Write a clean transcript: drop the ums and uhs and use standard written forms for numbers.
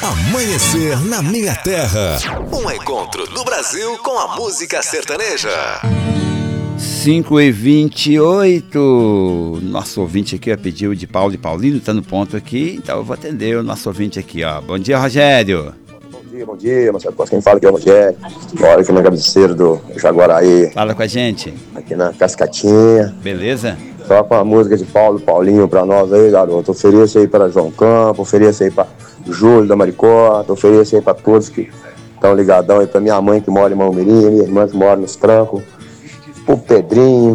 Amanhecer na Minha Terra. Um encontro do Brasil com a música sertaneja. 5h28. Nosso ouvinte aqui pediu de Paulo e Paulino, tá no ponto aqui, então eu vou atender o nosso ouvinte aqui, ó. Bom dia, Rogério. Bom dia, Marcelo Costa. Quem fala aqui é o Rogério. Moro aqui na cabeceira do Jaguaraí. Fala com a gente. Aqui na Cascatinha. Beleza? Toca uma música de Paulo e Paulinho pra nós aí, garoto. Ofereço aí para João Campo, ofereço aí pra Júlio da Maricota, ofereço aí pra todos que estão ligadão aí, pra minha mãe que mora em Malmirim, minha irmã que mora nos Trancos, pro Pedrinho.